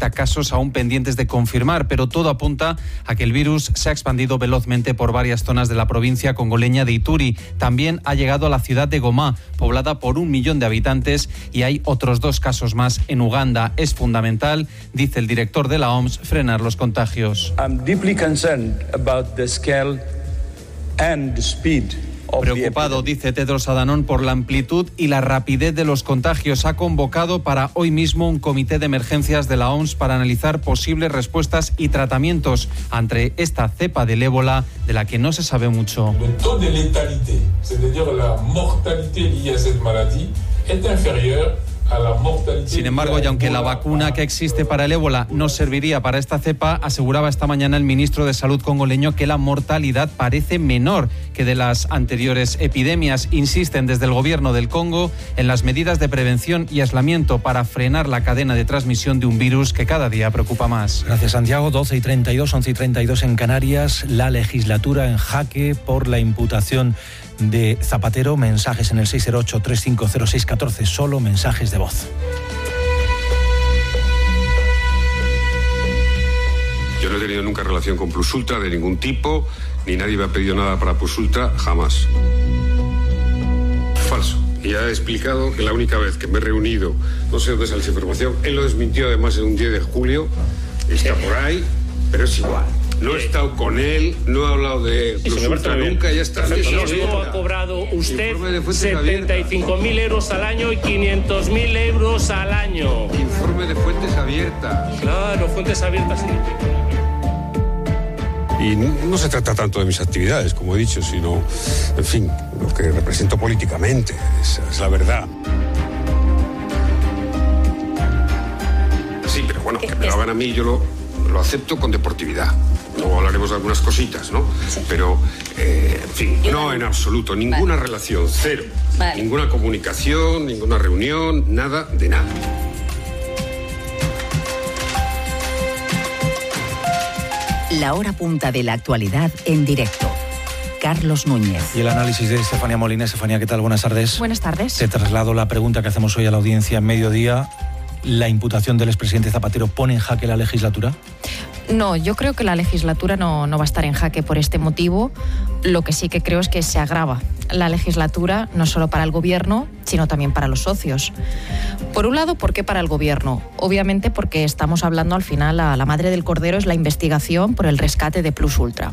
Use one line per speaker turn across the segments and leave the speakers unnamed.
30 casos aún pendientes de confirmar, pero todo apunta a que el virus se ha expandido velozmente por varias zonas de la provincia congoleña de Ituri. También ha llegado a la ciudad de Goma, poblada por 1 millón de habitantes, y hay otros 2 casos más en Uganda. Es fundamental, dice el director de la OMS, frenar los contagios.
I'm deeply concerned about the scale and the speed.
Preocupado, dice Tedros Adhanom, por la amplitud y la rapidez de los contagios. Ha convocado para hoy mismo un comité de emergencias de la OMS para analizar posibles respuestas y tratamientos ante esta cepa del ébola de la que no se sabe mucho.
El taux de letalidad, es decir, la mortalidad liée a esta maladie, es inferior a la mortalidad.
Sin embargo, y aunque la vacuna que existe para el ébola no serviría para esta cepa, aseguraba esta mañana el ministro de Salud congoleño que la mortalidad parece menor que de las anteriores epidemias. Insisten desde el gobierno del Congo en las medidas de prevención y aislamiento para frenar la cadena de transmisión de un virus que cada día preocupa más.
Gracias, Santiago. 12:32, 11:32 en Canarias. La legislatura en jaque por la imputación de Zapatero. Mensajes en el 608-350614, solo mensajes de voz.
Yo no he tenido nunca relación con Plus Ultra de ningún tipo, ni nadie me ha pedido nada para Plus Ultra, jamás. Falso. Y ya he explicado que la única vez que me he reunido, no sé dónde sale esa información, él lo desmintió además en un 10 de julio, está por ahí, pero es igual. No he estado con él, no he hablado de Plus Ultra nunca, ya está.
¿Cómo ha cobrado usted 75.000 euros al año y 500.000 euros al año?
Informe de fuentes abiertas.
Claro, fuentes abiertas significa.
Y no se trata tanto de mis actividades, como he dicho, sino, en fin, lo que represento políticamente, esa es la verdad. Sí, pero bueno, que me lo hagan a mí, yo lo acepto con deportividad. Luego hablaremos de algunas cositas, ¿no? Sí. Pero, en fin, no en absoluto, ninguna relación, cero. Vale. Ninguna comunicación, ninguna reunión, nada de nada.
La hora punta de la actualidad en directo. Carlos Núñez.
Y el análisis de Estefanía Molina. Estefanía, ¿qué tal? Buenas tardes.
Buenas tardes.
Te traslado la pregunta que hacemos hoy a la audiencia en mediodía. ¿La imputación del expresidente Zapatero pone en jaque la legislatura?
No, yo creo que la legislatura no va a estar en jaque por este motivo. Lo que sí que creo es que se agrava la legislatura, no solo para el gobierno, sino también para los socios. Por un lado, ¿por qué para el gobierno? Obviamente porque estamos hablando al final, la madre del cordero es la investigación por el rescate de Plus Ultra.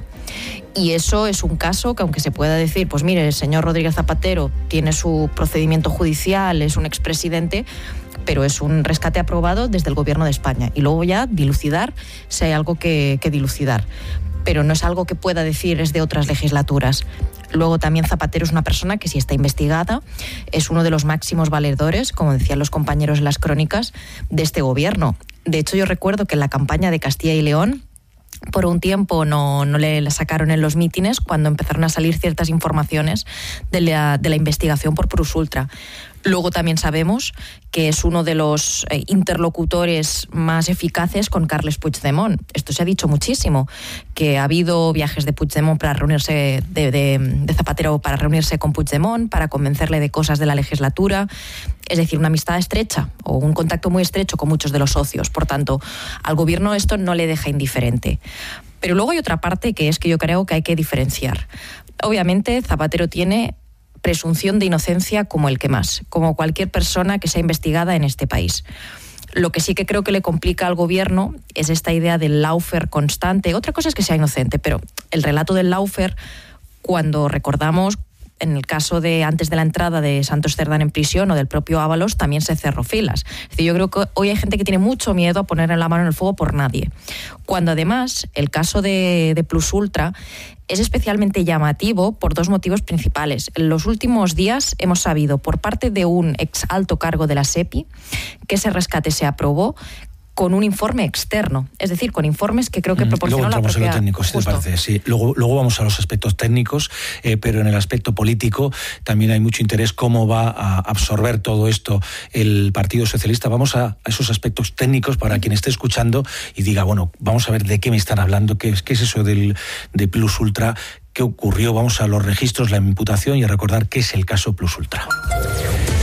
Y eso es un caso que, aunque se pueda decir, pues mire, el señor Rodríguez Zapatero tiene su procedimiento judicial, es un expresidente, pero es un rescate aprobado desde el Gobierno de España. Y luego ya dilucidar si hay algo que dilucidar. Pero no es algo que pueda decir es de otras legislaturas. Luego también Zapatero es una persona que, si está investigada, es uno de los máximos valedores, como decían los compañeros en las crónicas, de este gobierno. De hecho, yo recuerdo que en la campaña de Castilla y León, por un tiempo no le sacaron en los mítines cuando empezaron a salir ciertas informaciones de la investigación por Plus Ultra. Luego también sabemos que es uno de los interlocutores más eficaces con Carles Puigdemont. Esto se ha dicho muchísimo, que ha habido viajes de Puigdemont para reunirse, de Zapatero para reunirse con Puigdemont, para convencerle de cosas de la legislatura. Es decir, una amistad estrecha o un contacto muy estrecho con muchos de los socios. Por tanto, al gobierno esto no le deja indiferente. Pero luego hay otra parte que es que yo creo que hay que diferenciar. Obviamente, Zapatero tiene presunción de inocencia como el que más, como cualquier persona que sea investigada en este país. Lo que sí que creo que le complica al gobierno es esta idea del lawfare constante. Otra cosa es que sea inocente, pero el relato del lawfare, cuando recordamos en el caso de antes de la entrada de Santos Cerdán en prisión o del propio Ábalos, también se cerró filas. Es decir, yo creo que hoy hay gente que tiene mucho miedo a poner la mano en el fuego por nadie. Cuando además el caso de Plus Ultra es especialmente llamativo por 2 motivos principales. En los últimos días hemos sabido por parte de un ex alto cargo de la SEPI que ese rescate se aprobó con un informe externo, es decir, con informes que creo que proporcionó la propia...
Luego entramos en lo técnico, si te parece. Sí. Luego vamos a los aspectos técnicos, pero en el aspecto político también hay mucho interés cómo va a absorber todo esto el Partido Socialista. Vamos a esos aspectos técnicos para quien esté escuchando y diga, bueno, vamos a ver de qué me están hablando, qué es eso de Plus Ultra, qué ocurrió. Vamos a los registros, la imputación y a recordar qué es el caso Plus Ultra.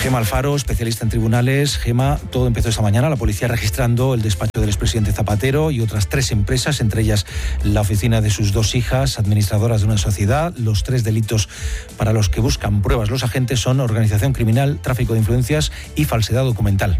Gema Alfaro, especialista en tribunales. Gema, todo empezó esta mañana, la policía registrando el despacho del expresidente Zapatero y otras 3 empresas, entre ellas la oficina de sus 2 hijas, administradoras de una sociedad. Los 3 delitos para los que buscan pruebas los agentes son organización criminal, tráfico de influencias y falsedad documental.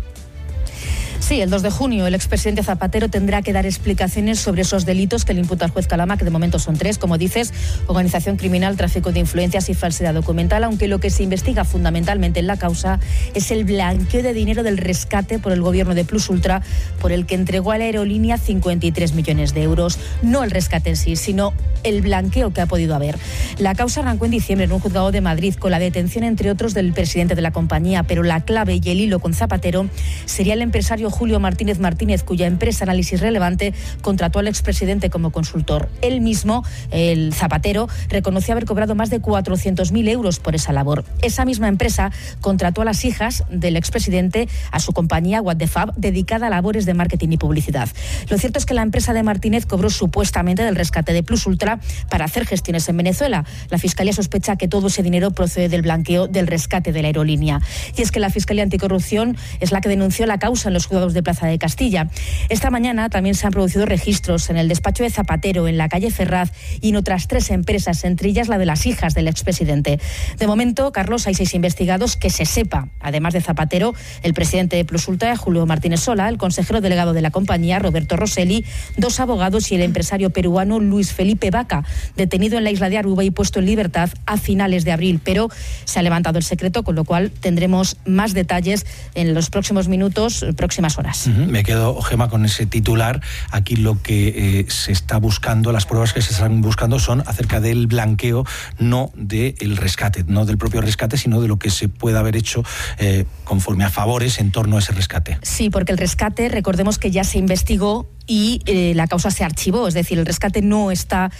Sí, el 2 de junio el expresidente Zapatero tendrá que dar explicaciones sobre esos delitos que le imputa el juez Calama, que de momento son 3, como dices, organización criminal, tráfico de influencias y falsedad documental, aunque lo que se investiga fundamentalmente en la causa es el blanqueo de dinero del rescate por el gobierno de Plus Ultra, por el que entregó a la aerolínea 53 millones de euros. No el rescate en sí, sino el blanqueo que ha podido haber. La causa arrancó en diciembre en un juzgado de Madrid con la detención, entre otros, del presidente de la compañía, pero la clave y el hilo con Zapatero sería el empresario Julio Martínez Martínez, cuya empresa Análisis Relevante contrató al expresidente como consultor. Él mismo, el Zapatero, reconoció haber cobrado más de 400.000 euros por esa labor. Esa misma empresa contrató a las hijas del expresidente a su compañía What the Fab, dedicada a labores de marketing y publicidad. Lo cierto es que la empresa de Martínez cobró supuestamente del rescate de Plus Ultra para hacer gestiones en Venezuela. La Fiscalía sospecha que todo ese dinero procede del blanqueo del rescate de la aerolínea. Y es que la Fiscalía Anticorrupción es la que denunció la causa en los juzgados de Plaza de Castilla. Esta mañana también se han producido registros en el despacho de Zapatero, en la calle Ferraz y en otras 3 empresas, entre ellas la de las hijas del expresidente. De momento, Carlos, hay 6 investigados que se sepa. Además de Zapatero, el presidente de Plus Ultra, Julio Martínez Sola, el consejero delegado de la compañía, Roberto Rosselli, 2 abogados y el empresario peruano Luis Felipe Vaca, detenido en la isla de Aruba y puesto en libertad a finales de abril. Pero se ha levantado el secreto, con lo cual tendremos más detalles en los próximos minutos, próximas horas.
Me quedo, Gema, con ese titular. Aquí lo que se está buscando, las pruebas que se están buscando son acerca del blanqueo, no del rescate, no del propio rescate, sino de lo que se puede haber hecho conforme a favores en torno a ese rescate.
Sí, porque el rescate, recordemos que ya se investigó y la causa se archivó, es decir, el rescate no está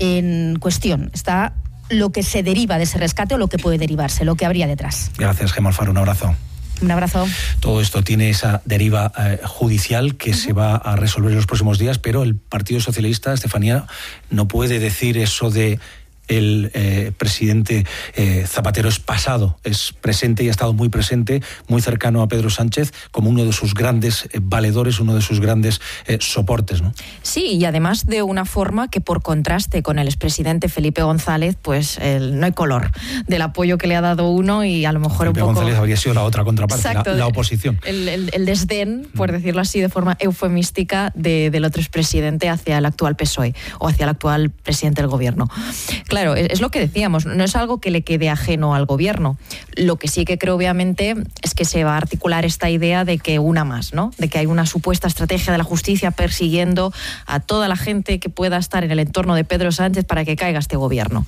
en cuestión, está lo que se deriva de ese rescate o lo que puede derivarse, lo que habría detrás.
Gracias, Gema Alfaro, un abrazo.
Un abrazo.
Todo esto tiene esa deriva judicial que se va a resolver en los próximos días, pero el Partido Socialista, Estefanía, no puede decir eso de el presidente Zapatero es pasado, es presente y ha estado muy presente, muy cercano a Pedro Sánchez, como uno de sus grandes valedores, uno de sus grandes soportes, ¿no?
Sí, y además de una forma que, por contraste con el expresidente Felipe González, pues no hay color del apoyo que le ha dado uno y a lo mejor
Felipe
un poco...
González habría sido la otra contraparte,
exacto,
la oposición.
El desdén, por decirlo así, de forma eufemística, del otro expresidente hacia el actual PSOE o hacia el actual presidente del gobierno. Claro, es lo que decíamos, no es algo que le quede ajeno al gobierno. Lo que sí que creo, obviamente, es que se va a articular esta idea de que una más, ¿no? De que hay una supuesta estrategia de la justicia persiguiendo a toda la gente que pueda estar en el entorno de Pedro Sánchez para que caiga este gobierno.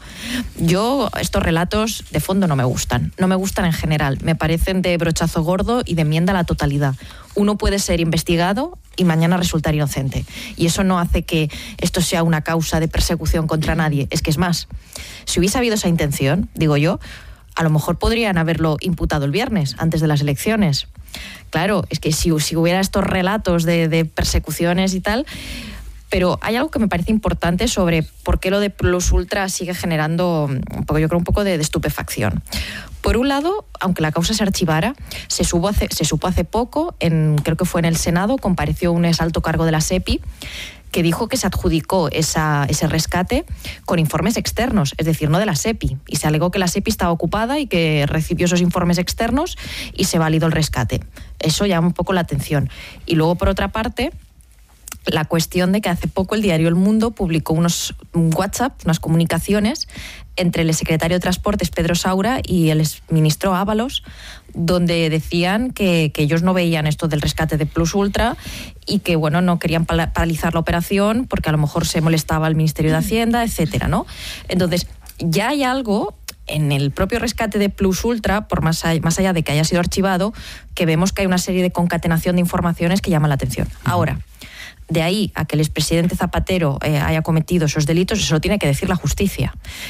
Yo, estos relatos de fondo no me gustan en general, me parecen de brochazo gordo y de enmienda a la totalidad. Uno puede ser investigado y mañana resultar inocente. Y eso no hace que esto sea una causa de persecución contra nadie. Es que es más, si hubiese habido esa intención, digo yo, a lo mejor podrían haberlo imputado el viernes, antes de las elecciones. Claro, es que si hubiera estos relatos de persecuciones y tal... Pero hay algo que me parece importante sobre por qué lo de Plus Ultra sigue generando, yo creo, un poco de estupefacción. Por un lado, aunque la causa se archivara, se supo hace poco, creo que fue en el Senado, compareció un exalto cargo de la SEPI, que dijo que se adjudicó ese rescate con informes externos, es decir, no de la SEPI. Y se alegó que la SEPI estaba ocupada y que recibió esos informes externos y se validó el rescate. Eso llama un poco la atención. Y luego, por otra parte, la cuestión de que hace poco el diario El Mundo publicó un WhatsApp, unas comunicaciones entre el secretario de Transportes, Pedro Saura, y el exministro Ábalos, donde decían que ellos no veían esto del rescate de Plus Ultra y que, bueno, no querían paralizar la operación porque a lo mejor se molestaba el Ministerio de Hacienda, etcétera, ¿no? Entonces, ya hay algo en el propio rescate de Plus Ultra, por más allá de que haya sido archivado, que vemos que hay una serie de concatenación de informaciones que llaman la atención. Ahora, de ahí a que el expresidente Zapatero haya cometido esos delitos, eso lo tiene que decir la justicia.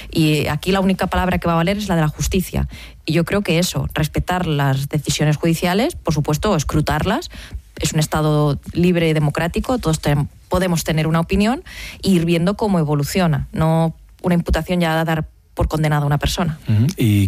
Y aquí la única palabra que va a valer es la de la justicia. Y yo creo que eso, respetar las decisiones judiciales, por supuesto, escrutarlas. Es un Estado libre y democrático, todos podemos tener una opinión e ir viendo cómo evoluciona. No una imputación ya a dar por condenada a una persona.
¿Y qué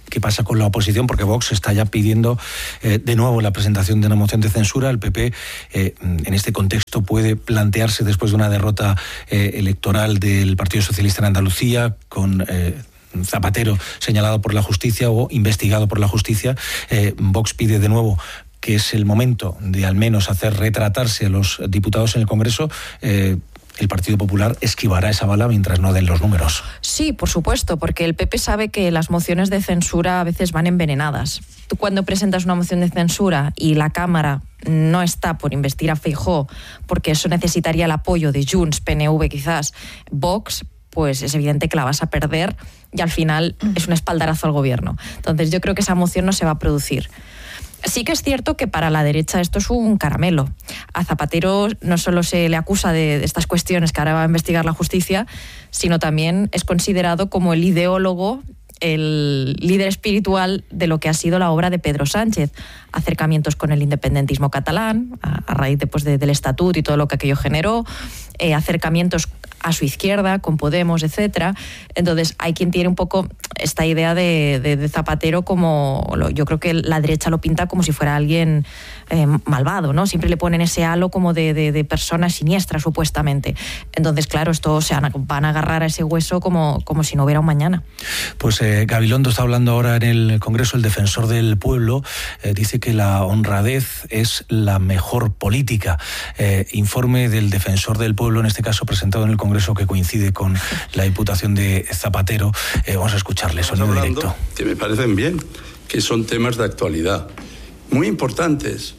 qué pasa con la oposición, porque Vox está ya pidiendo de nuevo la presentación de una moción de censura. El PP, en este contexto, puede plantearse, después de una derrota electoral del Partido Socialista en Andalucía, con Zapatero señalado por la justicia o investigado por la justicia, Vox pide de nuevo que es el momento de al menos hacer retratarse a los diputados en el Congreso. El Partido Popular esquivará esa bala mientras no den los números.
Sí, por supuesto, porque el PP sabe que las mociones de censura a veces van envenenadas. Tú cuando presentas una moción de censura y la Cámara no está por investir a Feijóo, porque eso necesitaría el apoyo de Junts, PNV quizás, Vox, pues es evidente que la vas a perder y al final es un espaldarazo al gobierno. Entonces yo creo que esa moción no se va a producir. Sí que es cierto que para la derecha esto es un caramelo. A Zapatero no solo se le acusa de estas cuestiones que ahora va a investigar la justicia, sino también es considerado como el ideólogo, el líder espiritual de lo que ha sido la obra de Pedro Sánchez. Acercamientos con el independentismo catalán, a raíz del Estatut y todo lo que aquello generó, acercamientos a su izquierda, con Podemos, etcétera. Entonces, hay quien tiene un poco esta idea de Zapatero como... Yo creo que la derecha lo pinta como si fuera alguien malvado, ¿no? Siempre le ponen ese halo como de persona siniestra, supuestamente. Entonces, claro, van a agarrar a ese hueso como si no hubiera un mañana.
Pues Gabilondo está hablando ahora en el Congreso, el defensor del pueblo, dice que la honradez es la mejor política. Informe del defensor del pueblo, en este caso presentado en el Congreso, que coincide con la imputación de Zapatero. Vamos a escucharle, sonido directo.
Que me parecen bien, que son temas de actualidad. Muy importantes.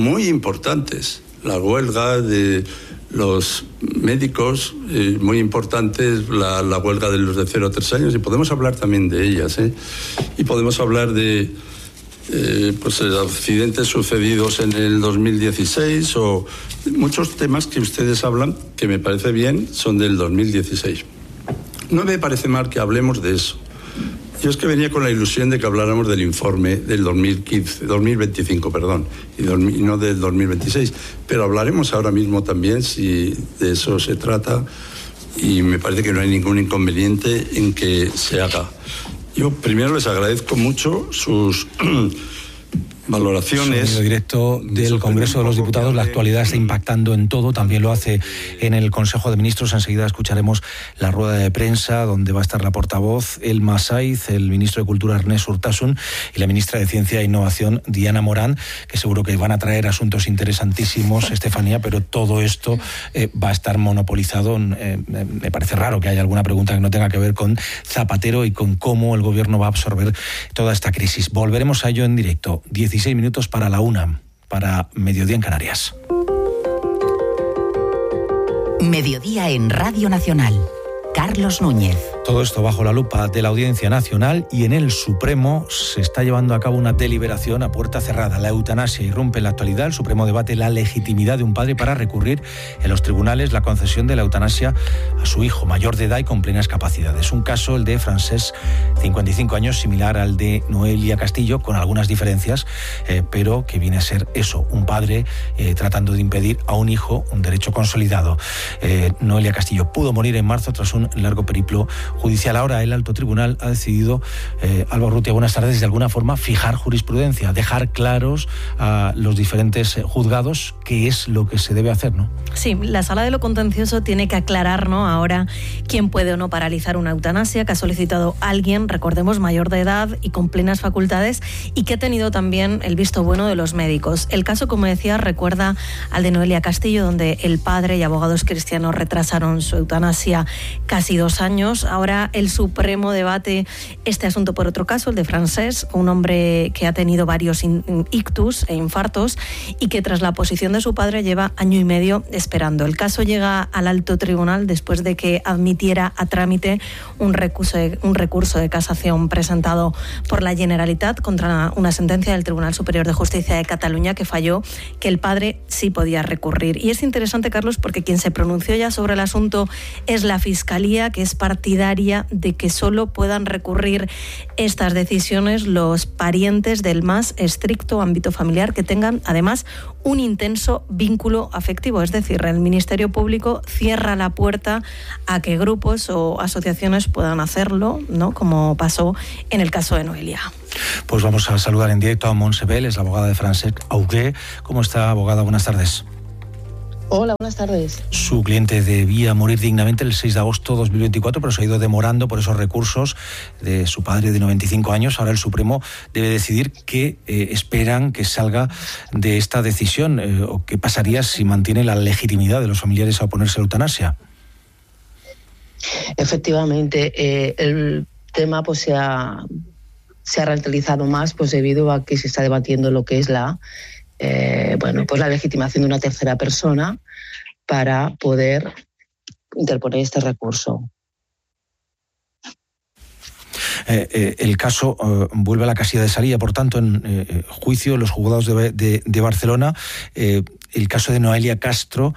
La huelga de los médicos, muy importantes, la huelga de los de 0 a 3 años, y podemos hablar también de ellas, y podemos hablar de accidentes sucedidos en el 2016 o muchos temas que ustedes hablan, que me parece bien, son del 2016. No me parece mal que hablemos de eso. Yo es que venía con la ilusión de que habláramos del informe del 2025, y no del 2026. Pero hablaremos ahora mismo también, si de eso se trata, y me parece que no hay ningún inconveniente en que se haga. Yo primero les agradezco mucho sus valoraciones.
Sonido directo del Congreso de los Diputados. La actualidad está impactando en todo, también lo hace en el Consejo de Ministros. Enseguida escucharemos la rueda de prensa donde va a estar la portavoz Elma Saiz, el ministro de Cultura Ernest Urtasun y la ministra de Ciencia e Innovación Diana Morán, que seguro que van a traer asuntos interesantísimos, Estefanía, pero todo esto va a estar monopolizado. Me parece raro que haya alguna pregunta que no tenga que ver con Zapatero y con cómo el gobierno va a absorber toda esta crisis. Volveremos a ello en directo. 16 minutos para la 1, para Mediodía en Canarias.
Mediodía en Radio Nacional. Carlos Núñez.
Todo esto bajo la lupa de la Audiencia Nacional, y en el Supremo se está llevando a cabo una deliberación a puerta cerrada. La eutanasia irrumpe en la actualidad. El Supremo debate la legitimidad de un padre para recurrir en los tribunales la concesión de la eutanasia a su hijo, mayor de edad y con plenas capacidades. Un caso, el de Francesc, 55 años, similar al de Noelia Castillo, con algunas diferencias, pero que viene a ser eso, un padre tratando de impedir a un hijo un derecho consolidado. Noelia Castillo pudo morir en marzo tras un largo periplo judicial. Ahora el alto tribunal ha decidido, Alba Urrutia, buenas tardes, de alguna forma fijar jurisprudencia, dejar claros a los diferentes juzgados qué es lo que se debe hacer, ¿no?
Sí, la Sala de lo Contencioso tiene que aclarar, ¿no?, ahora quién puede o no paralizar una eutanasia que ha solicitado alguien, recordemos, mayor de edad y con plenas facultades, y que ha tenido también el visto bueno de los médicos. El caso, como decía, recuerda al de Noelia Castillo, donde el padre y abogados cristianos retrasaron su eutanasia casi 2 años. Ahora el Supremo debate este asunto por otro caso, el de Francesc, un hombre que ha tenido varios ictus e infartos y que tras la oposición de su padre lleva 1 año y medio esperando. El caso llega al alto tribunal después de que admitiera a trámite un recurso de casación presentado por la Generalitat contra una sentencia del Tribunal Superior de Justicia de Cataluña que falló que el padre sí podía recurrir. Y es interesante, Carlos, porque quien se pronunció ya sobre el asunto es la Fiscalía, que es partidaria hablaría de que solo puedan recurrir estas decisiones los parientes del más estricto ámbito familiar que tengan, además, un intenso vínculo afectivo. Es decir, el Ministerio Público cierra la puerta a que grupos o asociaciones puedan hacerlo, ¿no?, como pasó en el caso de Noelia.
Pues vamos a saludar en directo a Montse Bel, es la abogada de Francesc Auger. ¿Cómo está, abogada? Buenas tardes.
Hola, buenas tardes.
Su cliente debía morir dignamente el 6 de agosto de 2024, pero se ha ido demorando por esos recursos de su padre de 95 años. Ahora el Supremo debe decidir qué esperan que salga de esta decisión o qué pasaría si mantiene la legitimidad de los familiares a oponerse a la eutanasia.
Efectivamente, el tema pues se ha ralentizado más pues debido a que se está debatiendo lo que es la legitimación de una tercera persona para poder interponer este recurso.
El caso vuelve a la casilla de salida, por tanto, en juicio en los juzgados de Barcelona. El caso de Noelia Castillo,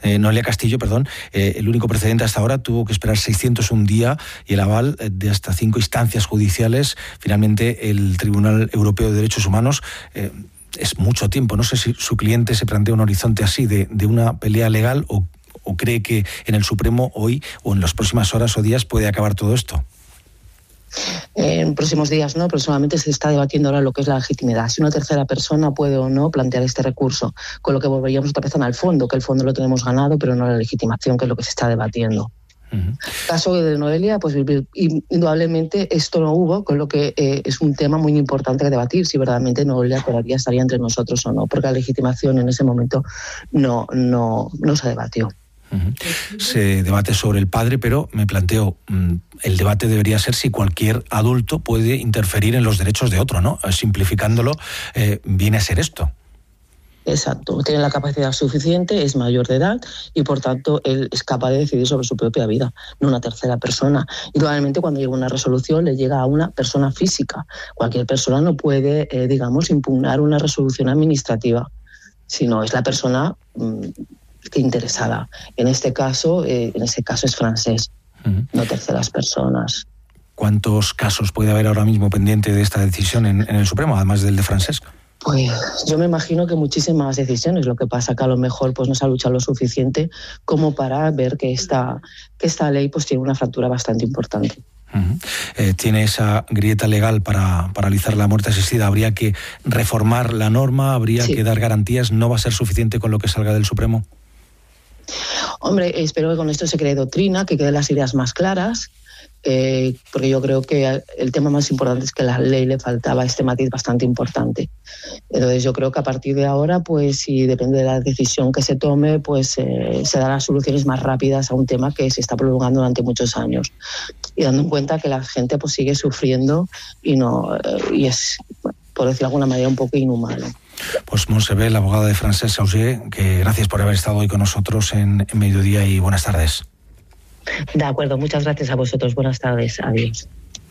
el único precedente hasta ahora, tuvo que esperar 601 días y el aval de hasta 5 instancias judiciales. Finalmente, el Tribunal Europeo de Derechos Humanos. Es mucho tiempo. No sé si su cliente se plantea un horizonte así de una pelea legal o cree que en el Supremo hoy o en las próximas horas o días puede acabar todo esto.
En próximos días no, pero solamente se está debatiendo ahora lo que es la legitimidad, si una tercera persona puede o no plantear este recurso, con lo que volveríamos otra vez al fondo, que el fondo lo tenemos ganado, pero no la legitimación, que es lo que se está debatiendo. Uh-huh. Caso de Noelia, pues indudablemente esto no hubo, con lo que es un tema muy importante que debatir, si verdaderamente Noelia todavía estaría entre nosotros o no, porque la legitimación en ese momento no se debatió.
Uh-huh. Se debate sobre el padre, pero me planteo, el debate debería ser si cualquier adulto puede interferir en los derechos de otro, ¿no? Simplificándolo, viene a ser esto.
Exacto, tiene la capacidad suficiente, es mayor de edad y por tanto él es capaz de decidir sobre su propia vida, no una tercera persona. Y probablemente cuando llega una resolución le llega a una persona física. Cualquier persona no puede, impugnar una resolución administrativa, sino es la persona interesada. En ese caso es Francesc, no terceras personas.
¿Cuántos casos puede haber ahora mismo pendiente de esta decisión en el Supremo, además del de Francesc?
Pues yo me imagino que muchísimas decisiones. Lo que pasa que a lo mejor pues no se ha luchado lo suficiente como para ver que esta ley pues tiene una fractura bastante importante.
Uh-huh. Tiene esa grieta legal para paralizar la muerte asistida. ¿Habría que reformar la norma? ¿Habría que dar garantías? ¿No va a ser suficiente con lo que salga del Supremo?
Hombre, espero que con esto se cree doctrina, que queden las ideas más claras. Porque yo creo que el tema más importante es que a la ley le faltaba este matiz bastante importante. Entonces yo creo que a partir de ahora, pues si depende de la decisión que se tome, pues se darán soluciones más rápidas a un tema que se está prolongando durante muchos años. Y dando en cuenta que la gente pues sigue sufriendo y es, por decirlo de alguna manera, un poco inhumano.
Pues Montse Bel, la abogada de Francesc Auger, que gracias por haber estado hoy con nosotros en Mediodía y buenas tardes.
De acuerdo, muchas gracias a vosotros. Buenas tardes, adiós.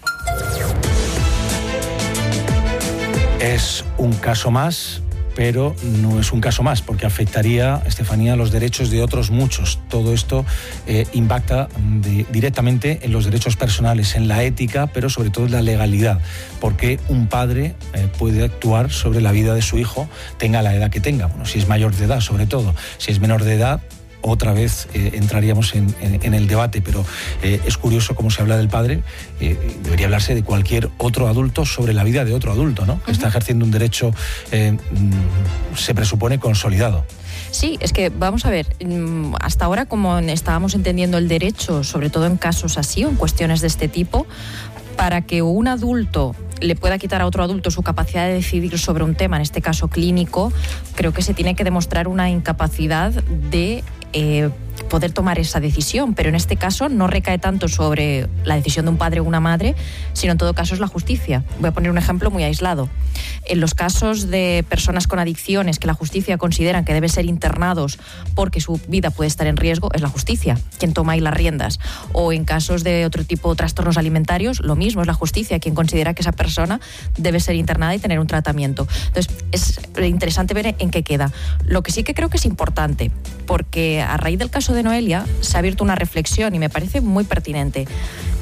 Es un caso más, pero no es un caso más, porque afectaría, Estefanía, los derechos de otros muchos. Todo esto impacta directamente en los derechos personales, en la ética, pero sobre todo en la legalidad, porque un padre puede actuar sobre la vida de su hijo, tenga la edad que tenga. Bueno, si es mayor de edad, sobre todo. Si es menor de edad, otra vez entraríamos en el debate, pero es curioso cómo se habla del padre. Debería hablarse de cualquier otro adulto sobre la vida de otro adulto, ¿no? Que está ejerciendo un derecho, se presupone, consolidado.
Sí, es que vamos a ver, hasta ahora como estábamos entendiendo el derecho, sobre todo en casos así o en cuestiones de este tipo, para que un adulto le pueda quitar a otro adulto su capacidad de decidir sobre un tema, en este caso clínico, creo que se tiene que demostrar una incapacidad de poder tomar esa decisión, pero en este caso no recae tanto sobre la decisión de un padre o una madre, sino en todo caso es la justicia. Voy a poner un ejemplo muy aislado. En los casos de personas con adicciones que la justicia considera que deben ser internados porque su vida puede estar en riesgo, es la justicia quien toma ahí las riendas. O en casos de otro tipo de trastornos alimentarios, lo mismo, es la justicia quien considera que esa persona debe ser internada y tener un tratamiento. Entonces es interesante ver en qué queda. Lo que sí que creo que es importante, porque a raíz del caso de Noelia se ha abierto una reflexión y me parece muy pertinente.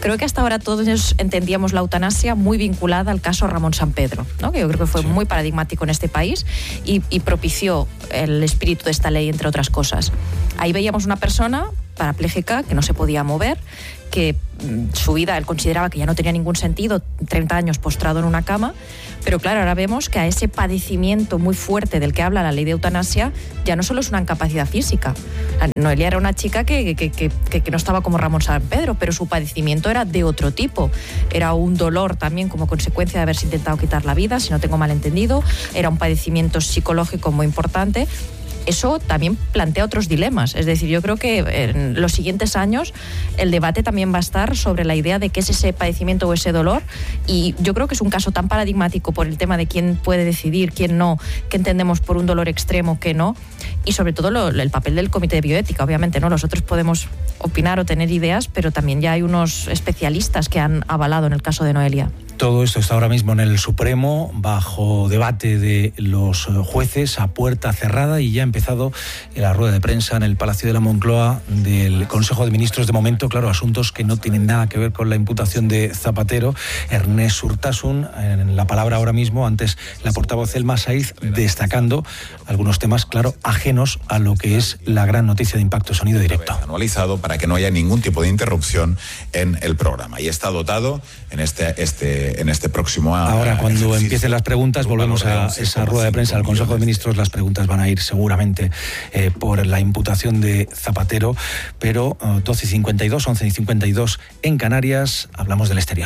Creo que hasta ahora todos entendíamos la eutanasia muy vinculada al caso Ramón Sampedro, ¿no? Que yo creo que fue muy paradigmático en este país y propició el espíritu de esta ley, entre otras cosas. Ahí veíamos una persona parapléjica que no se podía mover, que su vida él consideraba que ya no tenía ningún sentido, 30 años postrado en una cama, pero claro, ahora vemos que a ese padecimiento muy fuerte del que habla la ley de eutanasia ya no solo es una incapacidad física. Noelia era una chica que no estaba como Ramón Sampedro, pero su padecimiento era de otro tipo. Era un dolor también como consecuencia de haberse intentado quitar la vida, si no tengo mal entendido, era un padecimiento psicológico muy importante. Eso también plantea otros dilemas. Es decir, yo creo que en los siguientes años el debate también va a estar sobre la idea de qué es ese padecimiento o ese dolor, y yo creo que es un caso tan paradigmático por el tema de quién puede decidir, quién no, qué entendemos por un dolor extremo, qué no, y sobre todo el papel del Comité de Bioética. Obviamente, ¿no? Nosotros podemos opinar o tener ideas, pero también ya hay unos especialistas que han avalado en el caso de Noelia.
Todo esto está ahora mismo en el Supremo, bajo debate de los jueces, a puerta cerrada, y ya ha empezado la rueda de prensa en el Palacio de la Moncloa del Consejo de Ministros. De momento, claro, asuntos que no tienen nada que ver con la imputación de Zapatero. Ernest Urtasun, en la palabra ahora mismo, antes la portavoz Elma Saiz, destacando algunos temas, claro, ajenos a lo que es la gran noticia de Impacto Sonido Directo.
Anualizado para que no haya ningún tipo de interrupción en el programa, y está dotado en este próximo año.
Ahora, cuando empiecen las preguntas, volvemos a esa rueda de prensa del Consejo de Ministros. Las preguntas van a ir seguramente por la imputación de Zapatero, pero 12:52, 11:52 en Canarias. Hablamos del exterior.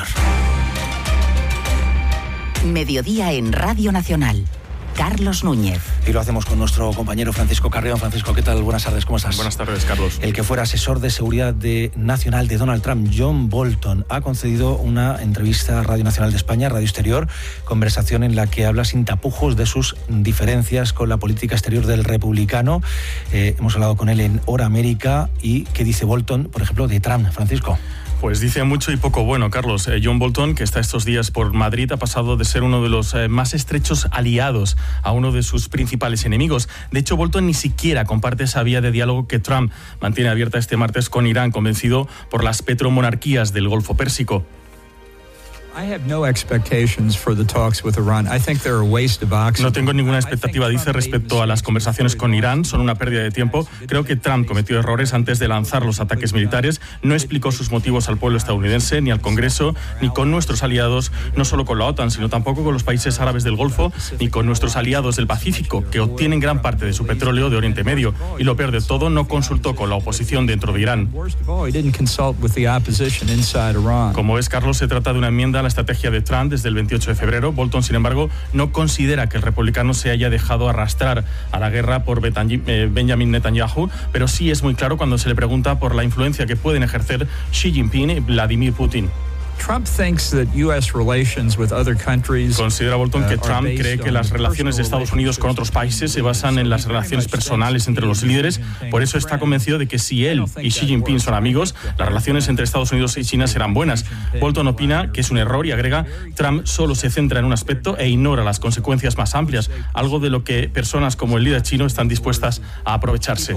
Mediodía en Radio Nacional. Carlos Núñez.
Y lo hacemos con nuestro compañero Francisco Carrión. Francisco, ¿qué tal? Buenas tardes, ¿cómo estás?
Buenas tardes, Carlos.
El que fuera asesor de seguridad nacional de Donald Trump, John Bolton, ha concedido una entrevista a Radio Nacional de España, Radio Exterior, conversación en la que habla sin tapujos de sus diferencias con la política exterior del republicano. Hemos hablado con él en Hora América. ¿Y qué dice Bolton, por ejemplo, de Trump, Francisco?
Pues dice mucho y poco bueno, Carlos. John Bolton, que está estos días por Madrid, ha pasado de ser uno de los más estrechos aliados a uno de sus principales enemigos. De hecho, Bolton ni siquiera comparte esa vía de diálogo que Trump mantiene abierta este martes con Irán, convencido por las petromonarquías del Golfo Pérsico. No tengo ninguna expectativa, dice, respecto a las conversaciones con Irán. Son una pérdida de tiempo. Creo que Trump cometió errores antes de lanzar los ataques militares. No explicó sus motivos al pueblo estadounidense, ni al Congreso, ni con nuestros aliados, no solo con la OTAN, sino tampoco con los países árabes del Golfo, ni con nuestros aliados del Pacífico, que obtienen gran parte de su petróleo de Oriente Medio. Y lo peor de todo, no consultó con la oposición dentro de Irán. Como ves, Carlos, se trata de una enmienda a la estrategia de Trump desde el 28 de febrero. Bolton, sin embargo, no considera que el republicano se haya dejado arrastrar a la guerra por Benjamin Netanyahu, pero sí es muy claro cuando se le pregunta por la influencia que pueden ejercer Xi Jinping y Vladimir Putin. Considera Bolton que Trump cree que las relaciones de Estados Unidos con otros países se basan en las relaciones personales entre los líderes. Por eso está convencido de que si él y Xi Jinping son amigos, las relaciones entre Estados Unidos y China serán buenas. Bolton opina que es un error y agrega: Trump solo se centra en un aspecto e ignora las consecuencias más amplias, algo de lo que personas como el líder chino están dispuestas a aprovecharse.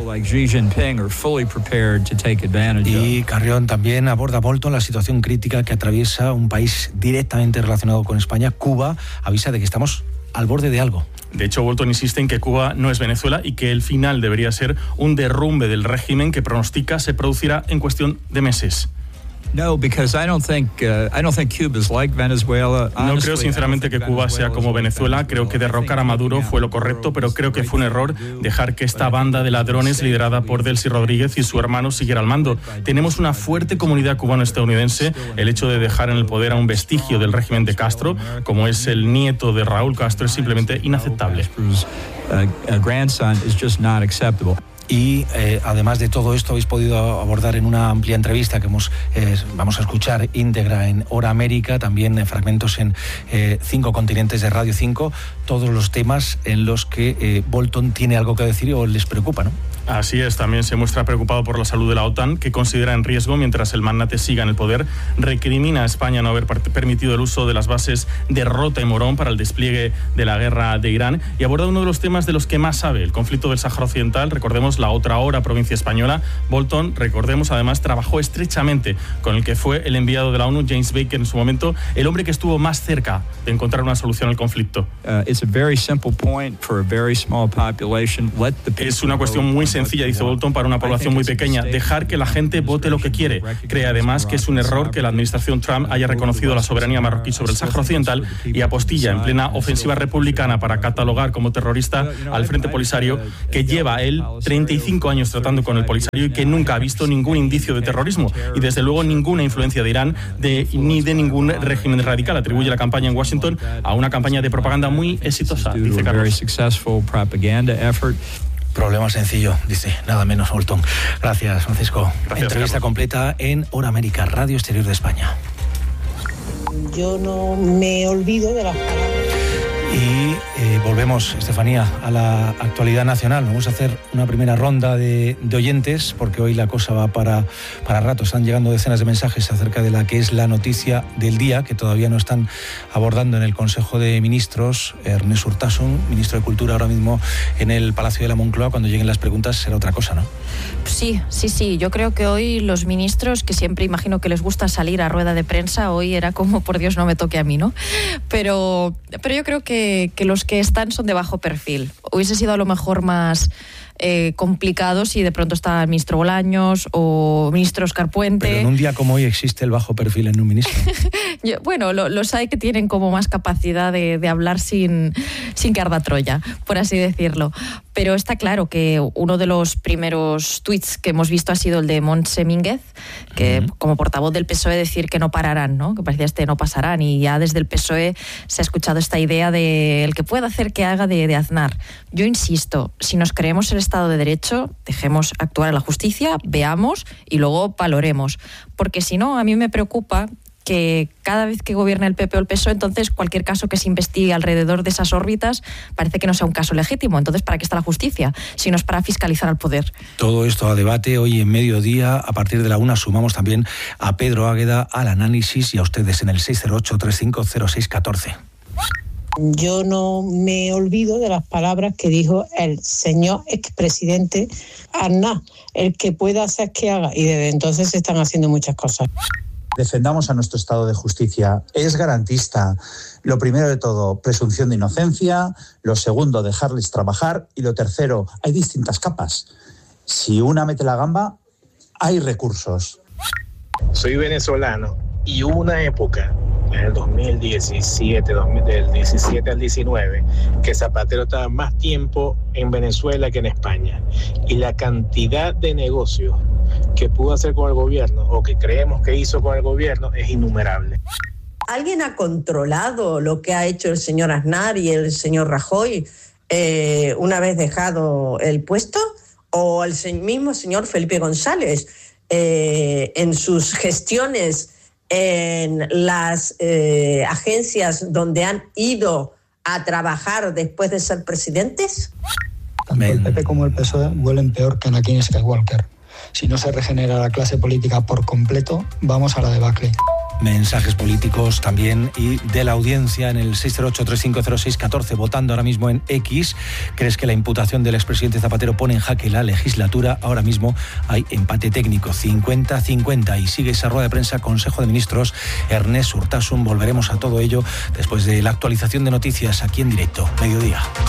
Y Carrión, también aborda Bolton la situación crítica que atraviesa un país directamente relacionado con España. Cuba avisa de que estamos al borde de algo.
De hecho, Bolton insiste en que Cuba no es Venezuela y que el final debería ser un derrumbe del régimen que pronostica se producirá en cuestión de meses.
No creo
sinceramente que Cuba sea como Venezuela. Creo que derrocar a Maduro fue lo correcto, pero creo que fue un error dejar que esta banda de ladrones liderada por Delcy Rodríguez y su hermano siguiera al mando. Tenemos una fuerte comunidad cubano-estadounidense. El hecho de dejar en el poder a un vestigio del régimen de Castro, como es el nieto de Raúl Castro, es simplemente inaceptable.
Y además de todo esto, habéis podido abordar en una amplia entrevista que vamos a escuchar íntegra en Hora América, también fragmentos en 5 continentes de Radio 5, todos los temas en los que Bolton tiene algo que decir o les preocupa, ¿no?
Así es, también se muestra preocupado por la salud de la OTAN, que considera en riesgo mientras el magnate siga en el poder. Recrimina a España no haber permitido el uso de las bases de Rota y Morón para el despliegue de la guerra de Irán, y aborda uno de los temas de los que más sabe, el conflicto del Sáhara Occidental. Recordemos la otra hora provincia española. Bolton, recordemos, además trabajó estrechamente con el que fue el enviado de la ONU, James Baker, en su momento, el hombre que estuvo más cerca de encontrar una solución al conflicto. Es una cuestión muy sencilla, dice Bolton, para una población muy pequeña: dejar que la gente vote lo que quiere. Cree además que es un error que la administración Trump haya reconocido la soberanía marroquí sobre el Sáhara Occidental y apostilla en plena ofensiva republicana para catalogar como terrorista al Frente Polisario, que lleva él 35 años tratando con el Polisario y que nunca ha visto ningún indicio de terrorismo y desde luego ninguna influencia de Irán ni de ningún régimen radical. Atribuye la campaña en Washington a una campaña de propaganda muy exitosa, dice Carlos.
Problema sencillo, dice, nada menos Bolton. Gracias, Francisco.
Gracias,
entrevista
Carlos.
completa en Hora América, Radio Exterior de España.
Yo no me olvido de las palabras.
Y volvemos, Estefanía, a la actualidad nacional. Vamos a hacer una primera ronda de oyentes, porque hoy la cosa va para rato. Están llegando decenas de mensajes acerca de la que es la noticia del día, que todavía no están abordando en el Consejo de Ministros. Ernest Urtasun, ministro de Cultura, ahora mismo en el Palacio de la Moncloa. Cuando lleguen las preguntas será otra cosa, ¿no?
Sí. Yo creo que hoy los ministros, que siempre imagino que les gusta salir a rueda de prensa, hoy era como, por Dios, no me toque a mí, ¿no? Pero yo creo que los que están son de bajo perfil. Hubiese sido a lo mejor más complicado si de pronto está el ministro Bolaños o ministro Óscar Puente.
Pero en un día como hoy existe el bajo perfil en un ministro.
Bueno, los hay que tienen como más capacidad de hablar sin que arda Troya, por así decirlo. Pero está claro que uno de los primeros tuits que hemos visto ha sido el de Montse Mínguez, que como portavoz del PSOE decir que no pararán, ¿no? Que parecía no pasarán, y ya desde el PSOE se ha escuchado esta idea de el que pueda hacer que haga de Aznar. Yo insisto, si nos creemos el Estado de Derecho, dejemos actuar a la justicia, veamos y luego valoremos, porque si no, a mí me preocupa que cada vez que gobierna el PP o el PSOE, entonces cualquier caso que se investigue alrededor de esas órbitas parece que no sea un caso legítimo. Entonces, ¿para qué está la justicia? Si no es para fiscalizar al poder.
Todo esto a debate hoy en mediodía. A partir de la 1 sumamos también a Pedro Águeda al análisis y a ustedes en el 608-350614.
Yo no me olvido de las palabras que dijo el señor expresidente Aznar: el que pueda hacer que haga. Y desde entonces se están haciendo muchas cosas.
Defendamos a nuestro Estado de Justicia. Es garantista. Lo primero de todo, presunción de inocencia. Lo segundo, dejarles trabajar. Y lo tercero, hay distintas capas. Si una mete la gamba, hay recursos.
Soy venezolano y hubo una época, en el 2017, del 17 al 19, que Zapatero estaba más tiempo en Venezuela que en España. Y la cantidad de negocios que pudo hacer con el gobierno, o que creemos que hizo con el gobierno, es innumerable.
¿Alguien ha controlado lo que ha hecho el señor Aznar y el señor Rajoy una vez dejado el puesto? ¿O el mismo señor Felipe González en sus gestiones en las agencias donde han ido a trabajar después de ser presidentes?
Tanto el PP como el PSOE huelen peor que Anakin Skywalker. Si no se regenera la clase política por completo, vamos a la debacle.
Mensajes políticos también y de la audiencia en el 608-350614, votando ahora mismo en X. ¿Crees que la imputación del expresidente Zapatero pone en jaque la legislatura? Ahora mismo hay empate técnico, 50-50, y sigue esa rueda de prensa, Consejo de Ministros, Ernest Urtasun. Volveremos a todo ello después de la actualización de noticias aquí en directo, mediodía.